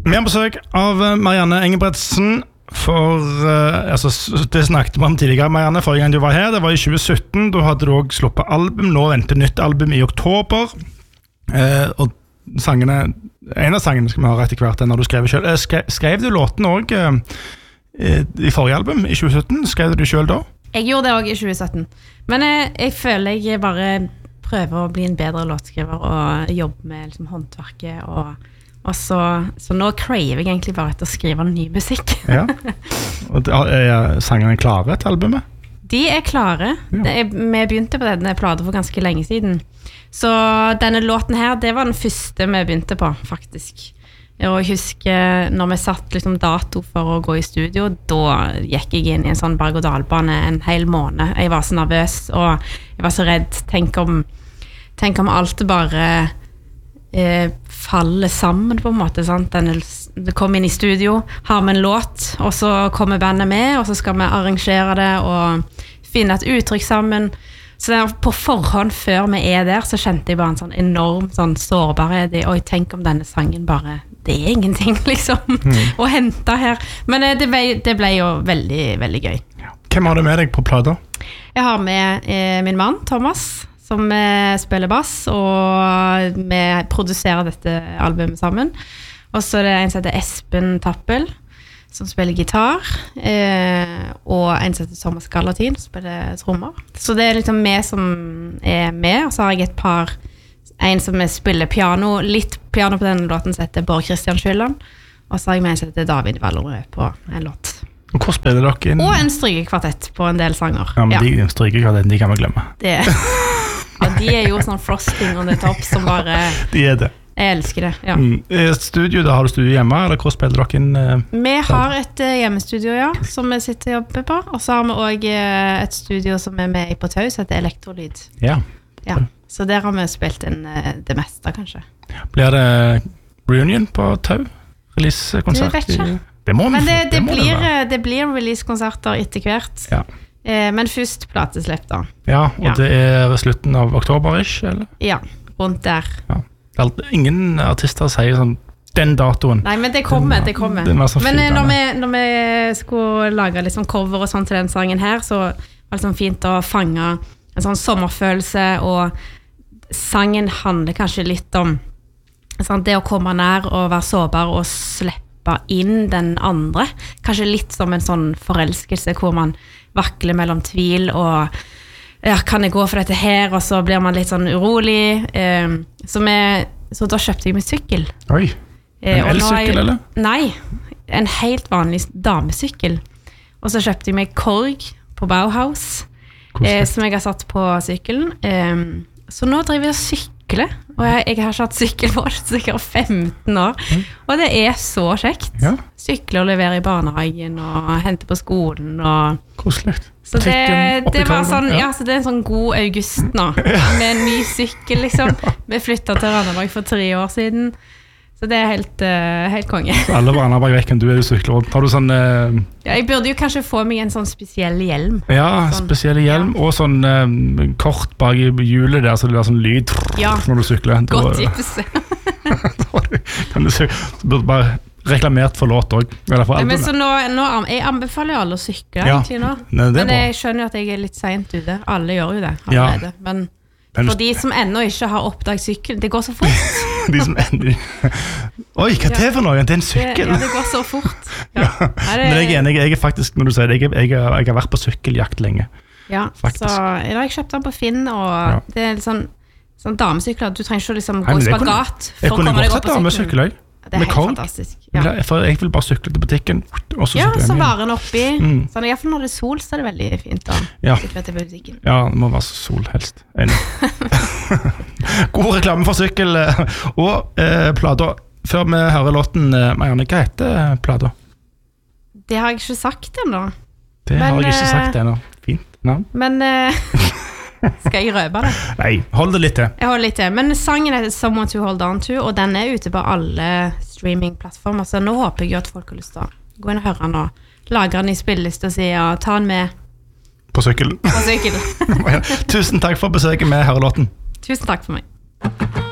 Vi har besøk av Marianne Engebretsen. Det snakket vi om tidligere, Marianne, forrige gang du var her. Det var i 2017. Da hadde du også sluppet album. Nå venter nytt album i oktober. Og en av sangene skal vi høre etter hvert, når du skrev selv. Skrev du låten også i forrige album, i 2017? Skrev du det selv da? Jeg gjorde det også i 2017. Men jeg føler jeg bare prøver å bli en bedre låtskriver og jobbe med liksom, håndverket og så nå craver jeg egentlig bare etter å skrive ny musikk. Ja. Og er sangene klare til albumet? De er klare. Ja. Vi begynte på denne plata for ganske lenge siden. Så denne låten her, det var den første vi begynte på, faktisk. Og jeg husker når vi satt liksom dato for å gå i studio, da gikk jeg inn i en sånn berg-og-dal-bane en hel måned. Jeg var så nervøs, og jeg var så redd. Tenk om alt bare faller sammen på en måte, sant? Det kommer inn i studio, har vi en låt, og så kommer bandet med, og så skal vi arrangere det og finne et uttrykk sammen. Så på forhånd, før vi er der, så kjente jeg bare en sånn enorm sånn sårbarhet. Oi, tenk om denne sangen bare, det er ingenting liksom, å hente her. Men det ble jo veldig, veldig gøy. Hvem har du med deg på plata? Jeg har med min mann, Thomas, som spiller bass, og vi produserer dette albumet sammen. Og så er det en som heter Espen Tappel, som spiller gitar, og en som heter Thomas Gallatin, som spiller trommer. Så det er liksom vi som er med, og så har jeg en som spiller piano, litt piano på denne låten som heter Bård Kristian Skylland, og så har jeg med en som heter David Vallerød på en låt. Og hvor spiller dere inn? Og en strykekvartett på en del sanger. Ja, men de strykekvartetten, de kan vi glemme. Det de er jo sånn frosting on the top som bare... De er det. Jeg elsker det, ja. Studio, da har du studio hjemme, eller hvor spiller dere inn? Vi har et hjemmestudio, ja, som vi sitter og jobber på. Og så har vi også et studio som er med på Tau, som heter Elektrolyd. Ja. Så der har vi spilt inn det meste, kanskje. Blir det reunion på Tau? Release-konsert? Det vet ikke. Men det blir release-konserter etter hvert. Ja. Men først plateslepp da. Ja, og det er slutten av oktober-ish, eller? Ja, rundt der. Ja. Ingen artister sier sånn, den datoen. Nei, men det kommer. Men når vi skulle lage liksom cover og sånn til den sangen her, så var det liksom fint å fange en sånn sommerfølelse, og sangen handler kanskje litt om det å komme nær og være sårbar og slippe inn den andre. Kanskje litt som en sånn forelskelse hvor man vakler mellom tvil og kan jeg gå for dette her, og så blir man litt sånn urolig. Så da kjøpte jeg meg sykkel. Oi, en elsykkel, eller? Nei, en helt vanlig damesykkel. Og så kjøpte jeg meg korg på Bauhaus, som jeg har satt på sykkelen. Så nå driver jeg og sykler, og jeg har ikke hatt sykkel på sikkert 15 år. Og det er så kjekt. Sykle og levere i barnehagen, og hente på skolen. Koselig. Så det var sånn, så det er en sånn god august nå, med en ny sykkel, liksom. Vi flyttet til Randaberg for 3 år siden, så det er helt konge. Så alle Randaberg vekken, du sykler rundt. Har du sånn... jeg burde jo kanskje få meg en sånn spesiell hjelm. Ja, spesiell hjelm, og sånn kort bak i hjulet der, så det er sånn lyd når du sykler. Godt tips. Du burde bare... reklamert for låt også, eller for albumet. Så jeg anbefaler jo alle å sykle egentlig nå. Men jeg skjønner jo at jeg er litt sent ute. Alle gjør jo det allerede. Men for de som ennå ikke har oppdaget sykkel, det går så fort. De som ennå... Oi, hva er det for noe? Det er en sykkel. Ja, det går så fort. Men jeg er enig, jeg er faktisk, når du sier det, jeg har vært på sykkeljakt lenge. Ja, så jeg har kjøpt den på Finn, og det er sånn damesykler. Du trenger ikke liksom gå i spagat for å komme deg opp på sykkelen. Det er helt fantastisk. For jeg vil bare sykle til butikken, og så sykler jeg så varer den oppi. Så i hvert fall når det er sol, så er det veldig fint å sykle til butikken. Ja, det må være sol helst. God reklame for sykkel. Og plata, før vi hører låten, Marianne, hva heter plata? Det har jeg ikke sagt ennå. Det har jeg ikke sagt ennå. Fint navn. Men... Skal jeg røpe det? Nei, hold det litt til. Jeg holder litt til, men sangen heter Someone to Hold On To, og den er ute på alle streamingplattformer, så nå håper jeg at folk har lyst til å gå inn og høre den, og lage den i spilleliste og si, ta den med på sykkelen. Tusen takk for besøket med Hørelåten. Tusen takk for meg.